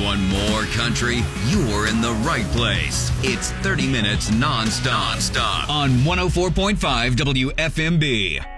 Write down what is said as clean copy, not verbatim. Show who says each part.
Speaker 1: want more country? You're in the right place. It's 30 minutes non-stop on 104.5 WFMB.